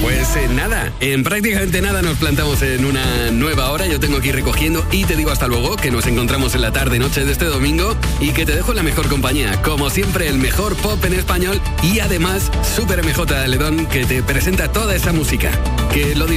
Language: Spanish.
Pues nada, en prácticamente nada nos plantamos en una nueva hora. Yo tengo que ir recogiendo y te digo hasta luego, que nos encontramos en la tarde-noche de este domingo y que te dejo en la mejor compañía. Como siempre, el mejor pop en español y además Super MJ de Ledón, que te presenta toda esa música. Que lo